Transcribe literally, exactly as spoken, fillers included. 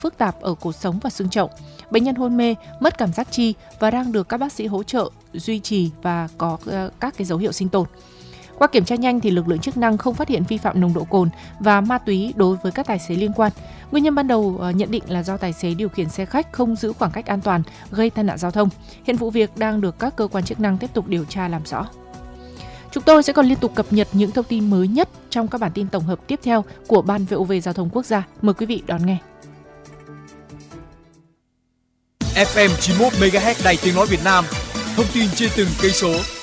phức tạp ở cột sống và xương chậu. Bệnh nhân hôn mê, mất cảm giác chi và đang được các bác sĩ hỗ trợ duy trì và có các cái dấu hiệu sinh tồn. Qua kiểm tra nhanh thì lực lượng chức năng không phát hiện vi phạm nồng độ cồn và ma túy đối với các tài xế liên quan. Nguyên nhân ban đầu nhận định là do tài xế điều khiển xe khách không giữ khoảng cách an toàn gây tai nạn giao thông. Hiện vụ việc đang được các cơ quan chức năng tiếp tục điều tra làm rõ. Chúng tôi sẽ còn liên tục cập nhật những thông tin mới nhất trong các bản tin tổng hợp tiếp theo của Ban vê o vê Giao thông Quốc gia. Mời quý vị đón nghe. ép em chín mươi mốt mê ga héc Đài Tiếng nói Việt Nam, thông tin trên từng cây số.